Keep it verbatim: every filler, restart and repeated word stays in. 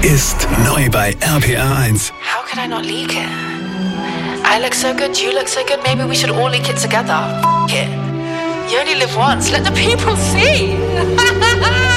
ist neu bei R P R eins. How could I not leak it? I look so good, you look so good, maybe we should all leak it together. F*** it. You only live once, let the people see.